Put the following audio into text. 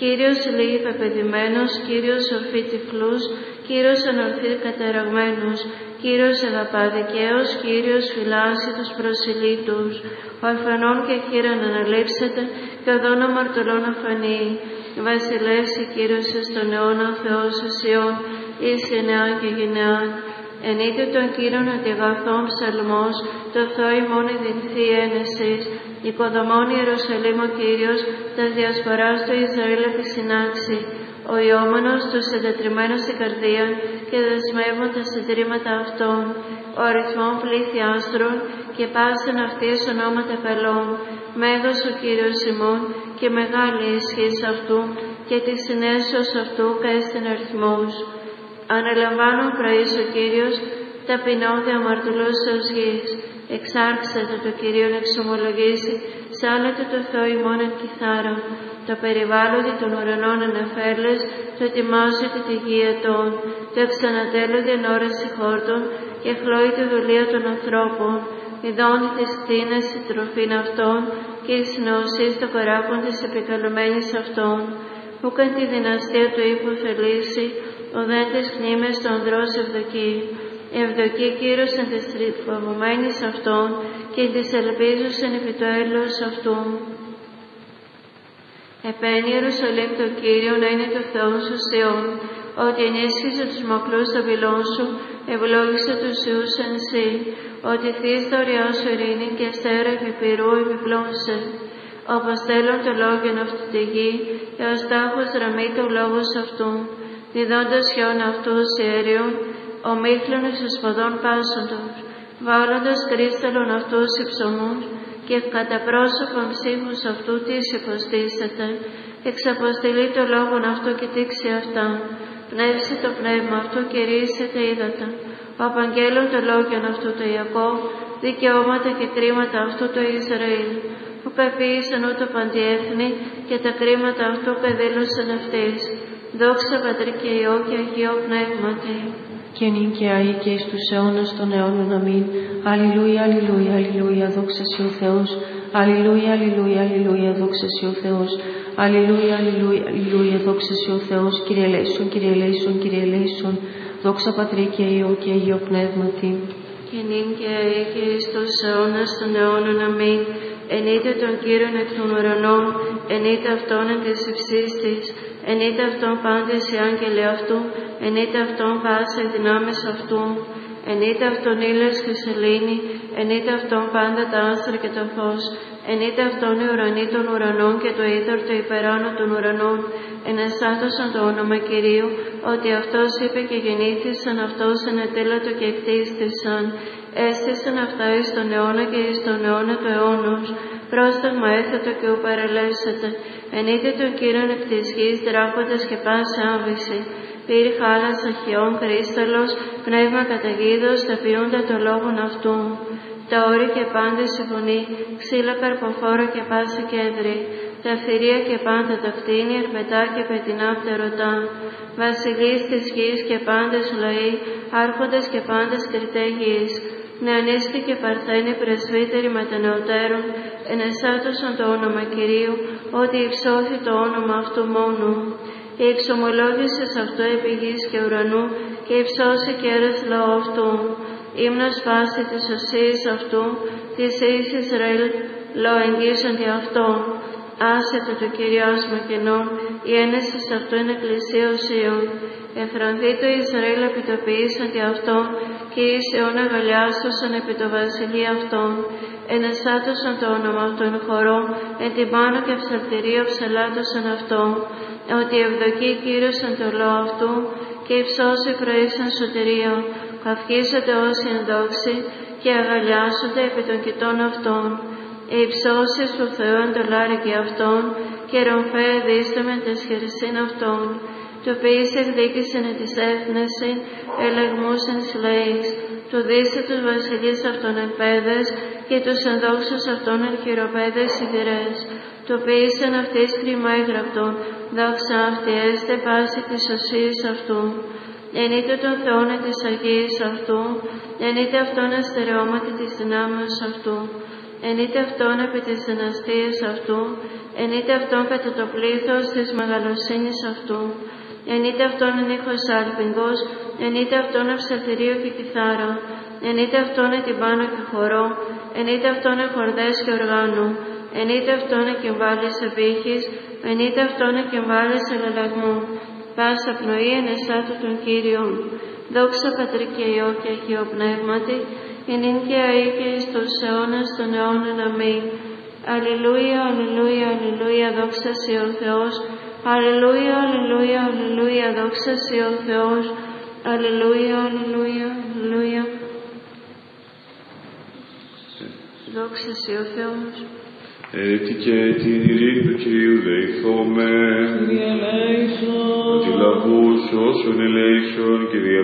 Κύριος λίγη πεπαιδημένος, Κύριος ορφή τυφλούς, Κύριος ανορθή κατεραγμένους, Κύριος αγαπά δικαίος, Κύριος φυλάσσει τους προσιλήτους. Ορφανών και χείραν αναλείψετε, και οδόν αμαρτωλών αφανεί. Βασιλεύς η Κύριος εις τον αιώνα, Θεός Ισιών, εις γενεάν και γενεάν. Ενείτε τον Κύριον ότι αγαθόν ψαλμός, το Θεό ημών ειδηθεί ένεσης. Οικοδομών Ιερουσαλήμ ο Κύριος, τα διασποράς του Ισραήλ επισυνάξει. Ο ιόμενος τους εντετριμένους στην καρδία και δεσμεύουν τα συντρίμματα αυτών. Ο αριθμόν πλήθη άστρων και πάσεν αυτής ονόματα καλών. Μέγας ο Κύριος ημών και μεγάλη η ισχύς αυτού και τη συνέσεως αυτού καίστην αριθμός. Αναλαμβάνουν πρωίς ο Κύριος ταπεινών διαμαρτωλούς ως γης. Εξάρξατε το Κυρίον εξομολογήσει, σάλετε το Θεό ημών εν κιθάρα. Το περιβάλλοντι των ουρανών αναφέρλες, το ετοιμάζεται τη γη ετών. Το εξανατέλλονται εν ώραση χόρτων και χλώει τη δουλεία των ανθρώπων. Ειδώνει τις κτίνες η τροφήν αυτών και η συνοσής των κοράκων της επικαλωμένης αυτών. Που καν τη δυναστεία του ύπου θελήσει, ο δέν της κνήμες του ανδρός ευδοκεί. Ευδοκεί Κύριος εν της τρυφωμένης αυτών και της ελπίζουσεν επί το έλεος αυτού. Επένει Ιερουσαλήμ το Κύριο να είναι το Θεό σου Σιών, ότι ενίσχυσε τους μακρούς των πυλών σου, ευλόγησε τους ιούς εν σύ, ότι θείς τα ωριά σου ειρήνη και αστέρα επιπυρού επιπλώσε. Όπως θέλουν το λόγιον αυτού τη γη, και ως τάχος ραμεί το λόγος αυτού, διδώντας χιόν αυτούς ιερίων, ομίχλων εις τους ποδών πάσοντος, βάλλοντας κρίσταλον αυτούς υψωμούς, και κατά πρόσωπον ψήφους αυτού τις υποστήσετε, εξαποστηλεί το λόγον αυτού και τήξει αυτά, πνεύσει το πνεύμα αυτού και ρίσετε ύδατα, ο απαγγέλων το λόγιον αυτού το Ιακώβ, δικαιώματα και κρίματα αυτού το Ισραήλ, που πεποίησαν ούτω παντιέθνη και τα κρίματα αυτού πεδήλωσαν αυτής. Δόξα Πατρί και Υιό και Αγίο Πνεύματι. Και νυν και αεί και εις τους αιώνας των αιώνων. Αμήν. Αλληλούια, αλληλούια, αλληλούια, δόξα σοι ο Θεός. Αλληλούια, αλληλούια, αλληλούια, δόξα σοι ο Θεός. Αλληλούια, αλληλούια, αλληλούια, δόξα σοι ο Θεός. Κύριε ελέησον, Κύριε ελέησον, Κύριε ελέησον. Δόξα Πατρί και Υιό και Αγίο Πνεύματι. Και νυν και αεί και εις τους αιώνας των αιώνων. Αμήν. Ενείτε τον Κύριον εκ των ουρανών, ενείτε αυτόν εν της υψής της, ενείτε αυτόν πάντες οι άγγελοι αυτού, ενείτε αυτόν πάσα οι δυνάμεις αυτού, ενείτε αυτόν ήλιος και σελήνη, ενείτε αυτόν πάντα τα άστρα και το φως, ενείτε αυτόν οι ουρανοί των ουρανών και το είδωρ το υπεράνω των ουρανών, ενεσάτωσαν το όνομα Κυρίου, ότι αυτός είπε και γεννήθησαν, αυτός ενετέλατο και εκτίστησαν. Έστησαν αυτά εις τον αιώνα και εις τον αιώνα του αιώνος. Πρόσταγμα έθετο και ου παρελέσετε. Ενείτε τον Κύριον εκ της γης, δράκοντας και πάσα άβηση. Πύρ χάλας αχιών κρίσταλος, πνεύμα καταγίδος, τα ποιούντα το λόγον αυτού. Τα όρη και πάντες η φωνή, ξύλα καρποφόρα και πάσα κέντρη. Τα θηρία και πάντα τα κτίνη, ερπετά και πετεινά πτερωτά. Βασιλείς της γης και πάντες λαοί, άρχοντες και πάντες κριτέ γης. Νεανίστη και παρθένη πρεσβύτεροι μετανεωτέρων, ενεσάτωσαν το όνομα Κυρίου, ότι υψώθη το όνομα αυτού μόνου. Και εξομολόγησες αυτό επί γης και ουρανού, και υψώσει κέρας λαό αυτού. Ύμνος πάση της οσίας αυτού, της εις Ισραήλ, λαό εγγύσαντι αυτόν. Άσετο το Κυριός μακενών, η ένεσης αυτού είναι εκκλησία οσίων. Εφρανθεί το Ισραήλ επιτοποιήσαντι αυτόν, και εις αιών αγαλιάστοσαν επί το βασιλείο αυτόν. Ενεσάτωσαν το όνομα αυτόν χωρών, εν την πάνω και ψαλτηρίο ψαλάτωσαν αυτόν. Ότι ευδοκεί Κύριος εν το λόγο αυτού, και υψώσει προήσαν σωτηρίο. Καυχήσονται όσοι ενδόξοι, και αγαλιάσονται επί των κοιτών αυτών. Υψώσεις του Θεού εντολάρει και αυτόν, και ρομφέ δίσταμεν τες χερσίν αυτών. Το ποιείς εκδίκησεν εν της έθνεσιν, ελεγμούς εν λαείς. Του δίστε τους βασιλείς αυτών εν πέδες, και τους ενδόξους αυτών εν χειροπέδες σιδηρές. Το ποιήσεν αυτής κρίμα έγραπτον, δόξα αυτή έστε πάση της οσίας αυτού. Ενείτε τον Θεόν της Αγίας αυτού, ενείτε αυτόν αστερεώματι της δυνάμεως αυτού. ενείτε αυτόν επί της δυναστείας αυτού, ενείτε αυτόν κατά το πλήθος της μεγαλοσύνης αυτού, ενείτε αυτόν εν ήχος άλπιγγος, ενείτε αυτόν ευσαθηρίο και κιθάρα, ενείτε αυτόν την πάνω και χορό, ενείτε αυτόν χορδές και οργάνου, ενείτε αυτόν κυμβάλης επίχης, ενείτε αυτόν κυμβάλης ελαλλαγμού, πάσα πνοή εν εσάτου των Κύριων. Δόξα Πατρί και Υιό και Αγίο Πνεύματι, εινήν και αεί και εις τους αιώνας των αιώνων. Αμήν. Αλληλούια, αλληλούια, αλληλούια, δόξα σοι ο Θεός. Αλληλούια, αλληλούια, αλληλούια, δόξα σοι ο Θεός. Αλληλούια, αλληλούια, αλληλούια. Δόξα σοι ο Θεός. Έτσι και την ειρήνη του Κυρίου δεηθώμε, ότι λαβούς όσων ελέησον και